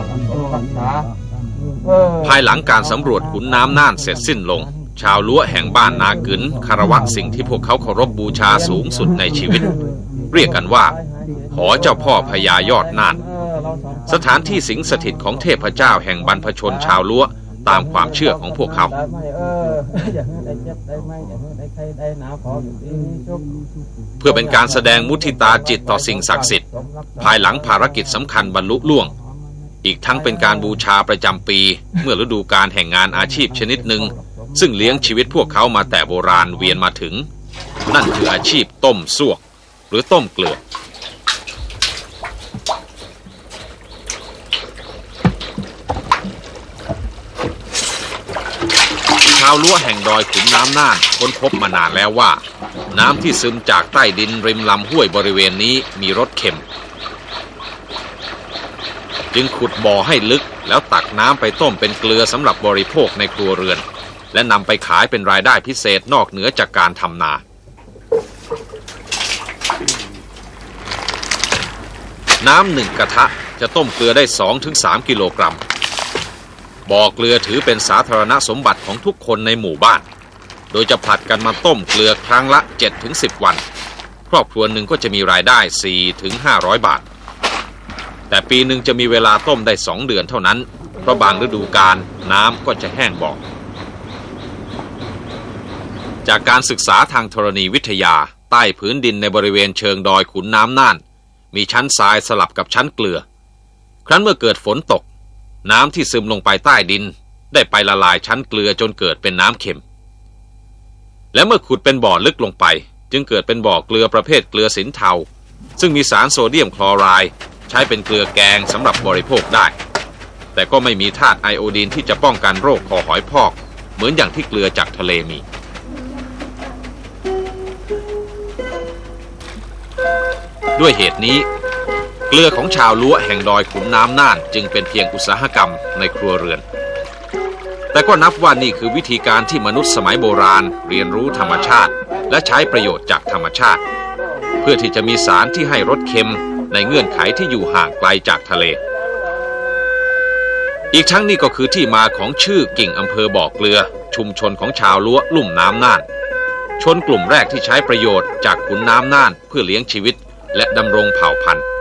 ภายหลังการสำรวจขุนน้ำน่านเสร็จสิ้นลงชาวล้วแห่งบ้านนากึ๋นคารวะสิ่งที่พวกเขาเคารพบูชาสูงสุดในชีวิตเรียกกันว่าหอเจ้าพ่อพญายอดน่านสถานที่สิงสถิตของเทพเจ้าแห่งบรรพชนชาวล้วตามความเชื่อของพวกเขาเพื่อเป็นการแสดงมุทิตาจิตต่อสิ่งศักดิ์สิทธิ์ภายหลังภารกิจสำคัญบรรลุล่วงอีกทั้งเป็นการบูชาประจำปีเมื่อฤดูกาลแห่งงานอาชีพชนิดหนึ่งซึ่งเลี้ยงชีวิตพวกเขามาแต่โบราณเวียนมาถึงนั่นคืออาชีพต้มซวกหรือต้มเกลือชาวล้วแห่งดอยขุนน้ำน่านค้นพบมานานแล้วว่าน้ำที่ซึมจากใต้ดินริมลำห้วยบริเวณนี้มีรสเค็มจึงขุดบ่อให้ลึกแล้วตักน้ำไปต้มเป็นเกลือสำหรับบริโภคในครัวเรือนและนำไปขายเป็นรายได้พิเศษนอกเหนือจากการทำนาน้ำ1กระทะจะต้มเกลือได้ 2-3 กิโลกรัมบ่อเกลือถือเป็นสาธารณสมบัติของทุกคนในหมู่บ้านโดยจะผลัดกันมาต้มเกลือครั้งละ 7-10 วันครอบครัวหนึ่งก็จะมีรายได้ 4-500 บาทแต่ปีหนึ่งจะมีเวลาต้มได้2 เดือนเท่านั้นเพราะบางฤดูกาลน้ำก็จะแห้งบ่อจากการศึกษาทางธรณีวิทยาใต้พื้นดินในบริเวณเชิงดอยขุนน้ำน่านมีชั้นทรายสลับกับชั้นเกลือครั้นเมื่อเกิดฝนตกน้ำที่ซึมลงไปใต้ดินได้ไปละลายชั้นเกลือจนเกิดเป็นน้ำเค็มและเมื่อขุดเป็นบ่อลึกลงไปจึงเกิดเป็นบ่อเกลือประเภทเกลือสินเทาซึ่งมีสารโซเดียมคลอไรด์ใช้เป็นเกลือแกงสำหรับบริโภคได้แต่ก็ไม่มีธาตุไอโอดีนที่จะป้องกันโรคคอหอยพอกเหมือนอย่างที่เกลือจากทะเลมีด้วยเหตุนี้เกลือของชาวล้วแห่งดอยขุนน้ำน่านจึงเป็นเพียงอุตสาหกรรมในครัวเรือนแต่ก็นับว่านี่คือวิธีการที่มนุษย์สมัยโบราณเรียนรู้ธรรมชาติและใช้ประโยชน์จากธรรมชาติเพื่อที่จะมีสารที่ให้รสเค็มในเงื่อนไขที่อยู่ห่างไกลจากทะเลอีกทั้งนี่ก็คือที่มาของชื่อกิ่งอำเภอบ่อเกลือชุมชนของชาวล้วลุ่มน้ำน่านชนกลุ่มแรกที่ใช้ประโยชน์จากขุนน้ำน่านเพื่อเลี้ยงชีวิตและดำรงเผ่าพันธุ์